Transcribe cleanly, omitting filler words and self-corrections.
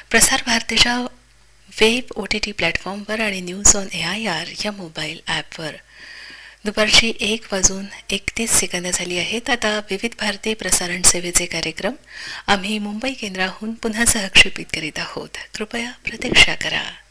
प्रसार भारतीच्या web OTT प्लॅटफॉर्मवर आणि न्यूज ऑन AIR या मोबाईल ॲपवर दुपारची 1:31 झाली आहेत. आता विविध भारती प्रसारण सेवेचे कार्यक्रम आम्ही मुंबई केंद्राहून पुन्हा सहक्षेपित करीत आहोत. कृपया प्रतीक्षा करा.